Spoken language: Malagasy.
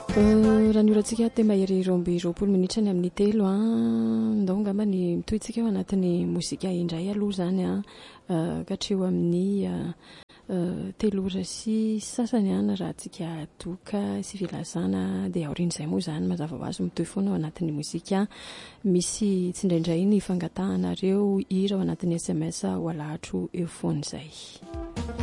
Raha ny orantsika tema iry roapolo minitra ny amin'ny telo ndao ngamba ny mitohitsika eo anatin'ny mozika indray aloha zany katreo amin'ny telo ora sy sasany raha tsika toka sy filazana dia aorin'izay moa zany mazava ho azy mitohy foana ao anatin'ny mozika misy tsindraindray ny fangatahanareo hira ao anatin'ny SMS ho alatro eo foana izay.